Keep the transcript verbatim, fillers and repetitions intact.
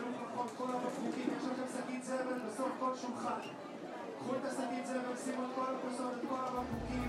תשאלו פחות כל הבקבוקים, יש לכם שקית זבל בסוף כל שולחן. קחו את השקית זבל, שימו את כל הכוסות, את כל הבקבוקים,